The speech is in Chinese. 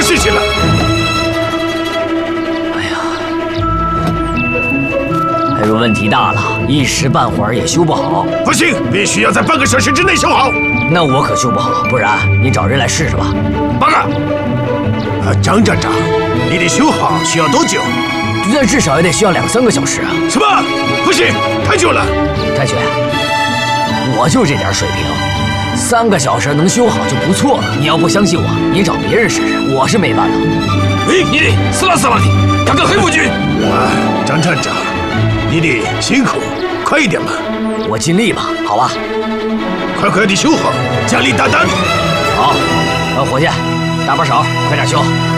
事情了？ 哎呀，还有问题大了，一时半会儿也修不好。 不行，必须要在半个小时之内修好。 那我可修不好，不然你找人来试试吧。 报告。张站长，你的修好需要多久？ 这至少也得需要2、3个小时啊！ 什么？不行，太久了。 太君，我就这点水平，3个小时能修好就不错了。你要不相信我，你找别人试试，我是没办法。 你得死啦死啦的，他跟黑夫君。 张站长，你得辛苦，快一点嘛。 我尽力吧，好吧。 快快地修好，奖励大单。 好，伙计，搭把手，快点修。